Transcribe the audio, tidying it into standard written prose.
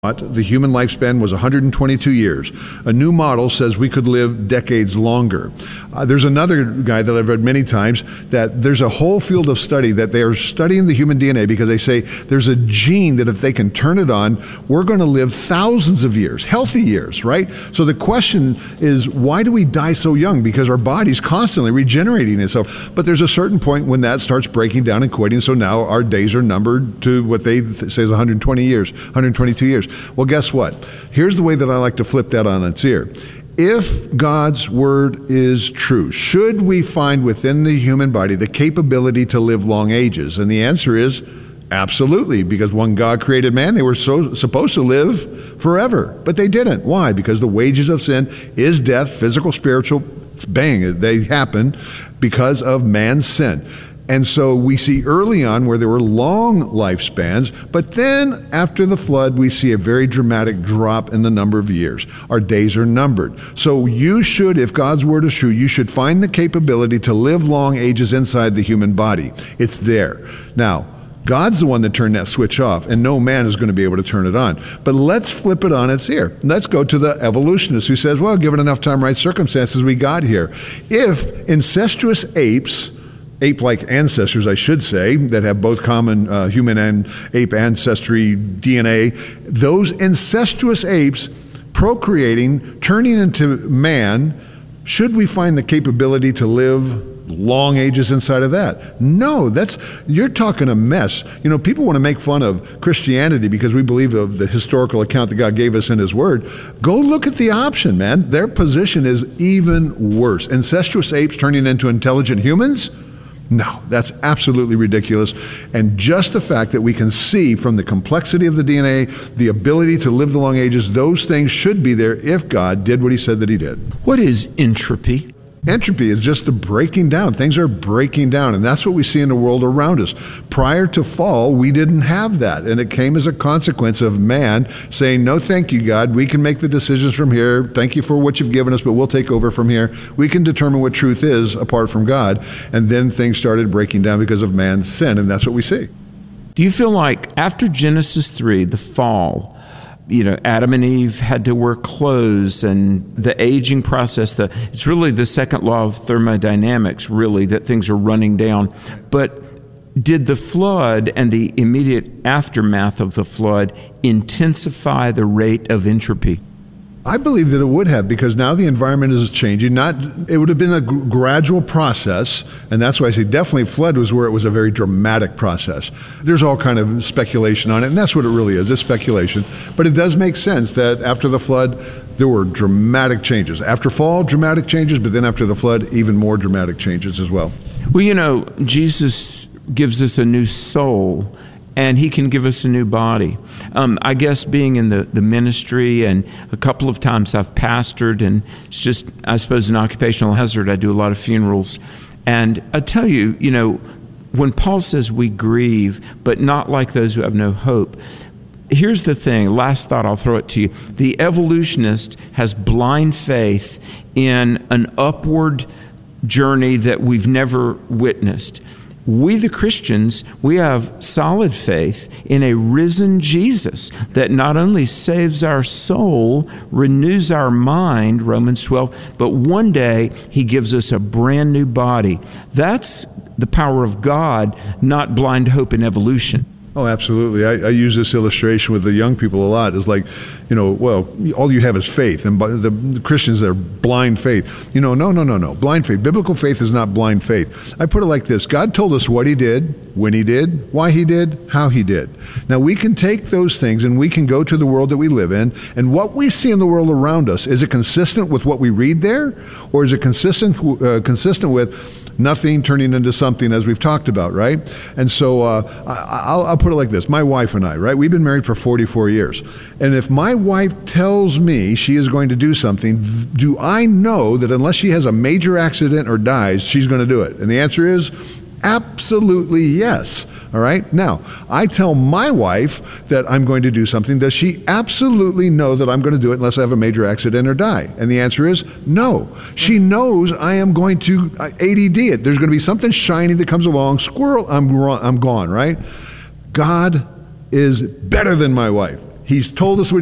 The human lifespan was 122 years. A new model says we could live decades longer. There's another guy that I've read many times that there's a whole field of study that they are studying the human DNA because they say there's a gene that if they can turn it on, we're going to live thousands of years, healthy years, right? So the question is, why do we die so young? Because our body's constantly regenerating itself. But there's a certain point when that starts breaking down and quitting, so now our days are numbered to what they say is 120 years, 122 years. Well, guess what? Here's the way that I like to flip that on its ear. If God's word is true, should we find within the human body the capability to live long ages? And the answer is absolutely, because when God created man, they were supposed to live forever, but they didn't. Why? Because the wages of sin is death, physical, spiritual, bang, they happen because of man's sin. And so we see early on where there were long lifespans, but then after the flood, we see a very dramatic drop in the number of years. Our days are numbered. So you should, if God's word is true, you should find the capability to live long ages inside the human body. It's there. Now, God's the one that turned that switch off, and no man is going to be able to turn it on. But let's flip it on its ear. Let's go to the evolutionist who says, well, given enough time, right circumstances, we got here. If incestuous apes, ape-like ancestors, I should say, that have both common human and ape ancestry DNA, those incestuous apes procreating, turning into man, should we find the capability to live long ages inside of that? No, you're talking a mess. You know, people want to make fun of Christianity because we believe of the historical account that God gave us in his word. Go look at the option, man. Their position is even worse. Incestuous apes turning into intelligent humans? No, that's absolutely ridiculous. And just the fact that we can see from the complexity of the DNA, the ability to live the long ages, those things should be there if God did what he said that he did. What is entropy? Entropy is just the breaking down. Things are breaking down, and that's what we see in the world around us. Prior to fall, we didn't have that, and it came as a consequence of man saying, no, thank you, God. We can make the decisions from here. Thank you for what you've given us, but we'll take over from here. We can determine what truth is apart from God, and then things started breaking down because of man's sin, and that's what we see. Do you feel like after Genesis 3, the fall, Adam and Eve had to wear clothes, and the aging process, it's really the second law of thermodynamics, really, that things are running down. But did the flood and the immediate aftermath of the flood intensify the rate of entropy? I believe that it would have, because now the environment is changing. It would have been a gradual process, and that's why I say definitely flood was where it was a very dramatic process. There's all kind of speculation on it, and that's what it really is, it's speculation. But it does make sense that after the flood, there were dramatic changes. After fall, dramatic changes, but then after the flood, even more dramatic changes as well. Well, Jesus gives us a new soul, and he can give us a new body. I guess being in the ministry, and a couple of times I've pastored, and it's just, I suppose, an occupational hazard. I do a lot of funerals. And I tell you, when Paul says we grieve, but not like those who have no hope, here's the thing, last thought, I'll throw it to you. The evolutionist has blind faith in an upward journey that we've never witnessed. We, the Christians, we have solid faith in a risen Jesus that not only saves our soul, renews our mind, Romans 12, but one day he gives us a brand new body. That's the power of God, not blind hope in evolution. Oh, absolutely. I use this illustration with the young people a lot. It's like, well, all you have is faith. And the Christians, they're blind faith. No. Blind faith. Biblical faith is not blind faith. I put it like this. God told us what he did, when he did, why he did, how he did. Now, we can take those things and we can go to the world that we live in, and what we see in the world around us, is it consistent with what we read there? Or is it consistent with nothing turning into something, as we've talked about, right? And so I'll put it like this. My wife and I, right? We've been married for 44 years. And if my wife tells me she is going to do something, do I know that unless she has a major accident or dies, she's going to do it? And the answer is absolutely yes. All right? Now, I tell my wife that I'm going to do something. Does she absolutely know that I'm going to do it unless I have a major accident or die? And the answer is no. She knows I am going to ADD it. There's going to be something shiny that comes along. Squirrel, I'm gone, right? God is better than my wife. He's told us what